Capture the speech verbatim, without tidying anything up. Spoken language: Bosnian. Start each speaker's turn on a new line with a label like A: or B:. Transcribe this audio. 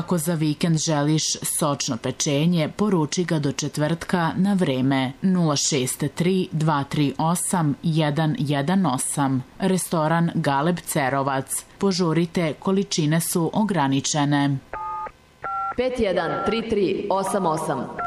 A: Ako za vikend želiš sočno pečenje, poruči ga do četvrtka na vreme nula šest tri dva tri osam jedan jedan osam. Restoran Galeb Cerovac. Požurite, količine su ograničene.
B: pet jedan tri tri osam osam